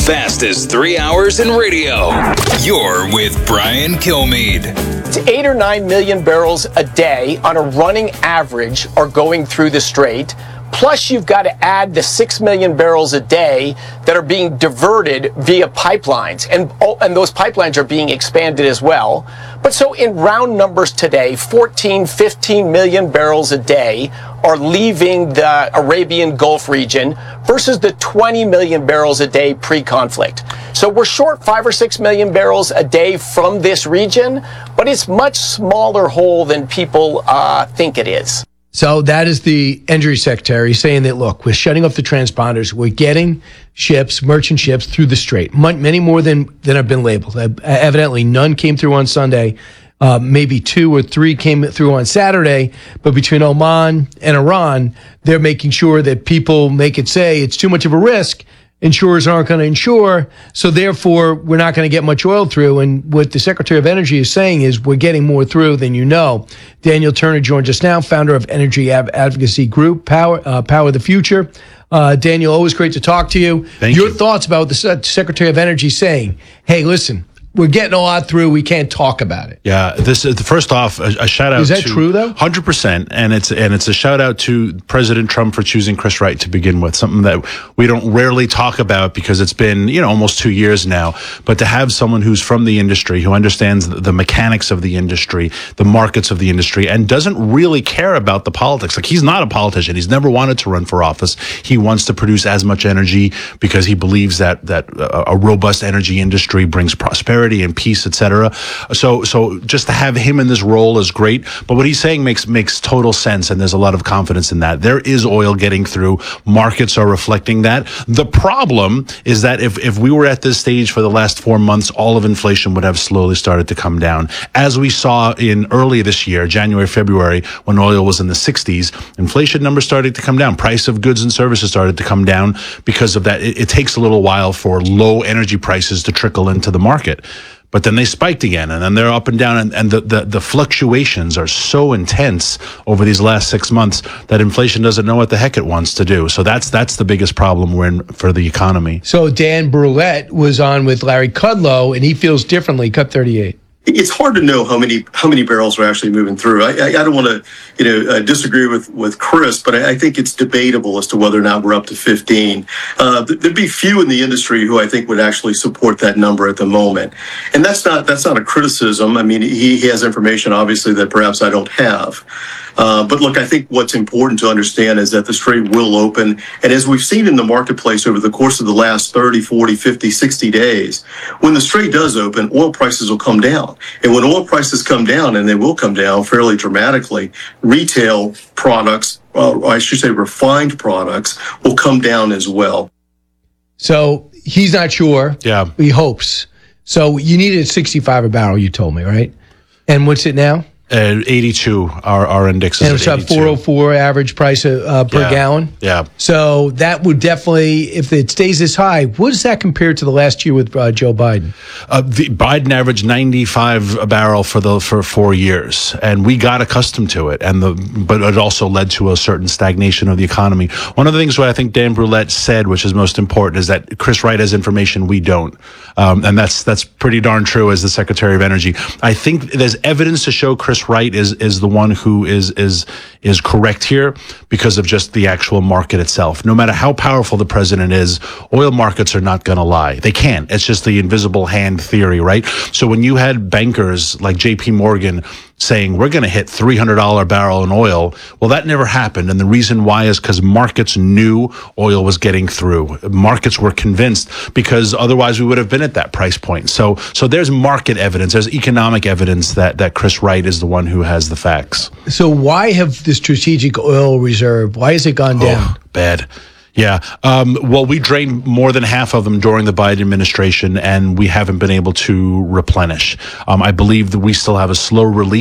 fastest 3 hours in radio. You're with Brian Kilmeade. It's 8 or 9 million barrels a day on a running average are going through the strait. Plus, you've got to add the 6 million barrels a day that are being diverted via pipelines. And those pipelines are being expanded as well. But so in round numbers today, 14, 15 million barrels a day are leaving the Arabian Gulf region versus the 20 million barrels a day pre-conflict. So we're short 5 or 6 million barrels a day from this region, but it's much smaller hole than people think it is. So that is the Energy Secretary saying that, look, we're shutting off the transponders. We're getting ships, merchant ships, through the strait. Many more than have been labeled. Evidently, none came through on Sunday. Maybe 2 or 3 came through on Saturday. But between Oman and Iran, they're making sure that people make it say it's too much of a risk. Insurers aren't going to insure, so therefore we're not going to get much oil through. And what the Secretary of Energy is saying is we're getting more through than you know. Daniel Turner joins us now, founder of Energy Advocacy Group, Power the Future. Daniel, always great to talk to you. Thank you. Your thoughts about the Secretary of Energy saying, hey, listen, we're getting a lot through. We can't talk about it. Yeah, this is first off a shout out. Is that true though? 100%, and it's a shout out to President Trump for choosing Chris Wright to begin with. Something that we don't rarely talk about because it's been almost 2 years now. But to have someone who's from the industry, who understands the mechanics of the industry, the markets of the industry, and doesn't really care about the politics. Like, he's not a politician. He's never wanted to run for office. He wants to produce as much energy because he believes that a robust energy industry brings prosperity and peace, etc. So just to have him in this role is great. But what he's saying makes total sense, and there's a lot of confidence in that. There is oil getting through. Markets are reflecting that. The problem is that if we were at this stage for the last 4 months, all of inflation would have slowly started to come down. As we saw in early this year, January, February, when oil was in the 60s, inflation numbers started to come down. Price of goods and services started to come down because of that. It takes a little while for low energy prices to trickle into the market. But then they spiked again, and then they're up and down, and the fluctuations are so intense over these last 6 months that inflation doesn't know what the heck it wants to do. So that's the biggest problem we're in for the economy. So Dan Brulette was on with Larry Kudlow, and he feels differently. Cut 38. It's hard to know how many barrels are actually moving through. I don't want to disagree with Chris, but I think it's debatable as to whether or not we're up to 15. There'd be few in the industry who I think would actually support that number at the moment, and that's not a criticism. I mean, he has information obviously that perhaps I don't have. But look, I think what's important to understand is that the strait will open. And as we've seen in the marketplace over the course of the last 30, 40, 50, 60 days, when the strait does open, oil prices will come down. And when oil prices come down, and they will come down fairly dramatically, retail products, I should say refined products, will come down as well. So he's not sure. Yeah. He hopes. So you needed 65 a barrel, you told me, right? And what's it now? 82, our index is and it's at up 82. 404 average price per gallon. Yeah. So that would definitely, if it stays this high, what does that compare to the last year with Joe Biden? The Biden averaged 95 a barrel for 4 years, and we got accustomed to it. But it also led to a certain stagnation of the economy. One of the things what I think Dan Brulette said, which is most important, is that Chris Wright has information we don't, and that's pretty darn true as the Secretary of Energy. I think there's evidence to show Chris Wright is the one who is correct here because of just the actual market itself. No matter how powerful the president is, oil markets are not going to lie. They can't. It's just the invisible hand theory, right? So when you had bankers like JP Morgan saying we're going to hit $300 a barrel in oil, well, that never happened. And the reason why is because markets knew oil was getting through. Markets were convinced because otherwise we would have been at that price point. So there's market evidence. There's economic evidence that Chris Wright is the one who has the facts. So why have the strategic oil reserve, why has it gone down? Bad. Yeah. Well, we drained more than half of them during the Biden administration, and we haven't been able to replenish. I believe that we still have a slow release